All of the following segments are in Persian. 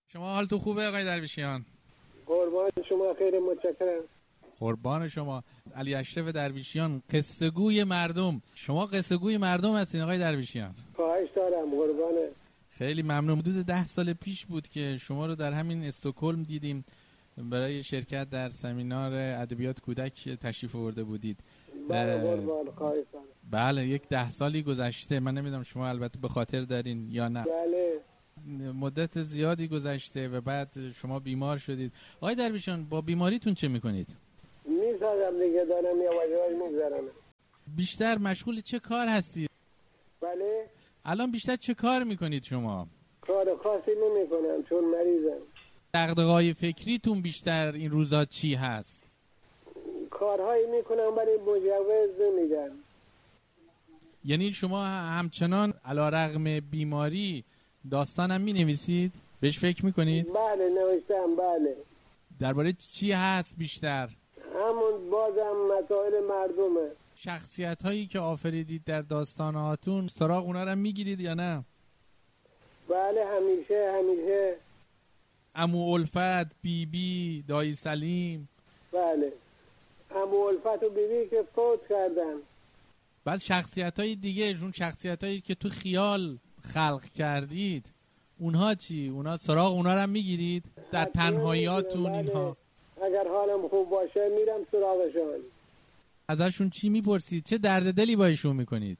شما حالتون خوبه آقای درویشیان؟ قربان شما، خیلی متشکرم. قربان شما. علی اشرف درویشیان، قصه گوی مردم. شما قصه گوی مردم هستین آقای درویشیان. خواهش دارم قربانه. خیلی ممنون. حدود 10 سال پیش بود که شما رو در همین استکهلم دیدیم، برای شرکت در سمینار ادبیات کودک تشریف آورده بودید. بله قربان، خواهش دارم. بله، یک 10 سالی گذشته. من نمیدونم شما البته به خاطر دارین یا نه. بله. مدت زیادی گذشته و بعد شما بیمار شدید. آقای درویشیان، با بیماریتون چه میکنید؟ میسازم دیگه، دارم یواش میگذرم. بیشتر مشغول چه کار هستید؟ بله. الان بیشتر چه کار میکنید شما؟ کار خاصی نمی کنم چون مریضم. دغدغه‌های فکریتون بیشتر این روزا چی هست؟ کارهایی میکنم برای مجوز نمیدن. یعنی شما همچنان علیرغم بیماری داستانم مینویسید؟ بهش فکر میکنید؟ بله نوشتم. بله. درباره چی هست بیشتر؟ همون بازم مسائل مردمه. شخصیت هایی که آفریدید در داستاناتون سراغ اونا رو میگیرید یا نه؟ بله همیشه. عمو الفت، بیبی، دایی سلیم. بله. عمو الفت و بیبی که فوت کردن. بعد شخصیت های دیگه، اون شخصیت هایی که تو خیال خلق کردید، اونها چی؟ اونا سراغ اونا رو میگیرید در تنهاییاتون؟ بله. اینها اگر حالم خوب باشه میرم سراغشان. ازشون چی میپرسید؟ چه درد دلی با ایشون میکنید؟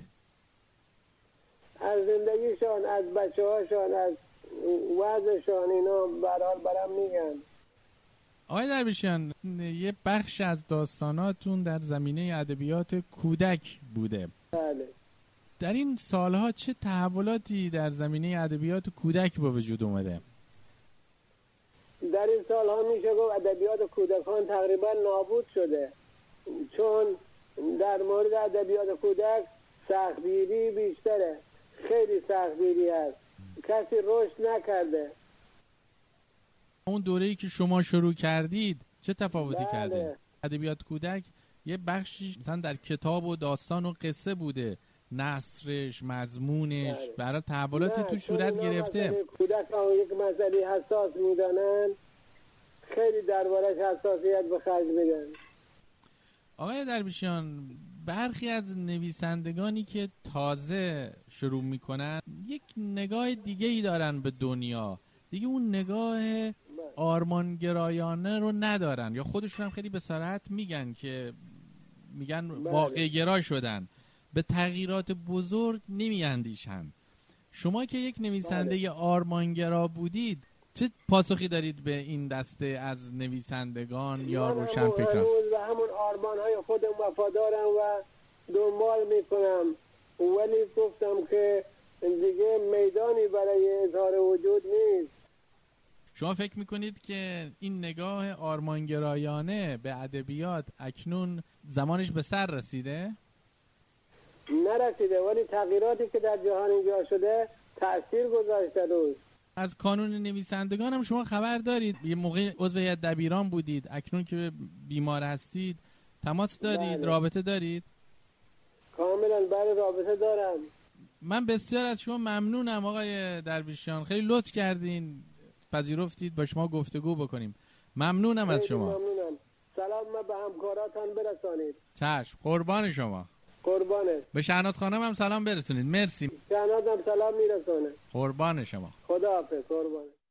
از زندگیشان، از بچه هاشان، از وضعشان، اینا برحال برام میگن. آقای درویشیان، یه بخش از داستاناتون در زمینه ادبیات کودک بوده. بله. در این سالها چه تحولاتی در زمینه ادبیات کودک به وجود اومده؟ در این سالها میشه گفت ادبیات کودکان تقریبا نابود شده، چون در مورد ادبیات کودک سختگیری بیشتره. خیلی سختگیری هست، کسی رشد نکرده. اون دوره‌ای که شما شروع کردید چه تفاوتی بله. کرده؟ ادبیات کودک یه بخشی مثلا در کتاب و داستان و قصه بوده، نثرش، مضمونش، بله. برای تحولاتی تو صورت گرفته. کودکان یک مسئله حساس میدانن، خیلی دربارش حساسیت به خرج میدن. آقای درویشیان، برخی از نویسندگانی که تازه شروع میکنن یک نگاه دیگه ای دارن به دنیا، دیگه اون نگاه آرمانگرایانه رو ندارن، یا خودشون هم خیلی به صراحت میگن واقع گرا شدن، به تغییرات بزرگ نمیاندیشن. شما که یک نویسنده آرمانگرا بودید، چه پاسخی دارید به این دسته از نویسندگان یا روشنفکران؟ و همون آرمان‌های خودم وفادارم و دنبال میکنم، ولی گفتم که دیگه میدانی برای اظهار وجود نیست. شما فکر میکنید که این نگاه آرمانگرایانه به ادبیات اکنون زمانش به سر رسیده؟ نرسیده، ولی تغییراتی که در جهان اینجا شده تأثیر گذاشته روش. از کانون نویسندگان هم شما خبر دارید؟ یه موقع عضو هیئت دبیران بودید، اکنون که بیمار هستید تماس دارید؟ بله. رابطه دارید؟ کاملا. بله رابطه دارم. من بسیار از شما ممنونم آقای درویشیان، خیلی لطف کردین پذیرفتید با شما گفتگو بکنیم. ممنونم از شما. ممنونم. سلام به همکاراتان برسانید. چشم، قربان شما. قربانه. به شهناز خانم هم سلام برسونید. مرسی. شهناز هم سلام میرسانه. قربان شما. خدا حافظ. قربانه.